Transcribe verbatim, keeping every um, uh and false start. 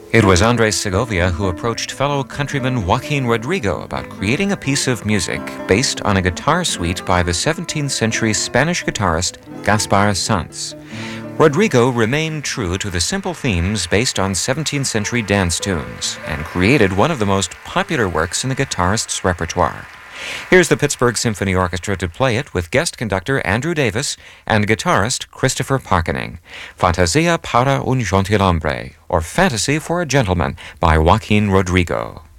It was Andres Segovia who approached fellow countryman Joaquin Rodrigo about creating a piece of music based on a guitar suite by the seventeenth century Spanish guitarist Gaspar Sanz. Rodrigo remained true to the simple themes based on seventeenth century dance tunes and created one of the most popular works in the guitarist's repertoire. Here's the Pittsburgh Symphony Orchestra to play it with guest conductor Andrew Davis and guitarist Christopher Parkening. Fantasia para un gentilhombre, or Fantasy for a Gentleman, by Joaquin Rodrigo.